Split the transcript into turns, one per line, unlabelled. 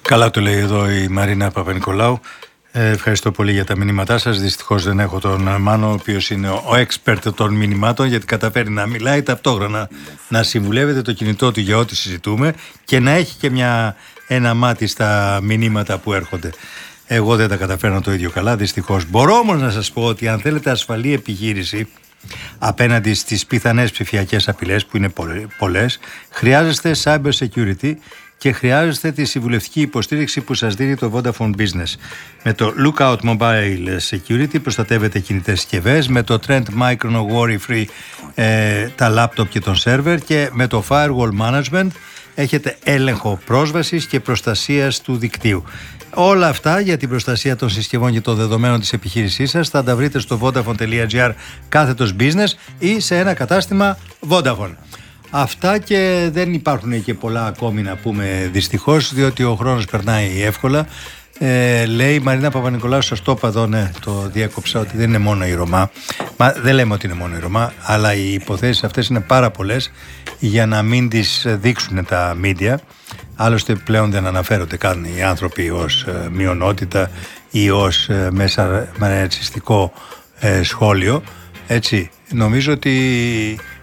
Καλά το λέει εδώ η Μαρίνα Παπα-Νικολάου. Ευχαριστώ πολύ για τα μηνύματά σας. Δυστυχώς δεν έχω τον Μάνο, ο οποίος είναι ο expert των μηνυμάτων, γιατί καταφέρει να μιλάει ταυτόχρονα, να συμβουλεύεται το κινητό του για ό,τι συζητούμε και να έχει και ένα μάτι στα μηνύματα που έρχονται. Εγώ δεν τα καταφέρνω το ίδιο καλά, δυστυχώς. Μπορώ όμως να σας πω ότι αν θέλετε ασφαλή επιχείρηση απέναντι στις πιθανές ψηφιακές απειλές, που είναι πολλές, χρειάζεστε cyber security και χρειάζεστε τη συμβουλευτική υποστήριξη που σας δίνει το Vodafone Business. Με το Lookout Mobile Security προστατεύετε κινητές συσκευές, με το Trend Micro Worry Free τα laptop και τον server, και με το Firewall Management έχετε έλεγχο πρόσβασης και προστασίας του δικτύου. Όλα αυτά για την προστασία των συσκευών και των δεδομένων της επιχείρησής σας θα τα βρείτε στο vodafone.gr/business ή σε ένα κατάστημα Vodafone. Αυτά, και δεν υπάρχουν και πολλά ακόμη να πούμε, δυστυχώς, διότι ο χρόνος περνάει εύκολα. Λέει η Μαρίνα Παπα-Νικολάου, σας το είπα εδώ, ναι, το διέκοψα, ότι δεν είναι μόνο η Ρωμά. Μα δεν λέμε ότι είναι μόνο η Ρωμά, αλλά οι υποθέσεις αυτές είναι πάρα πολλές για να μην τις δείξουν τα μίντια. Άλλωστε πλέον δεν αναφέρονται καν οι άνθρωποι ως μειονότητα ή ως μέσα ρατσιστικό σχόλιο. Έτσι, νομίζω ότι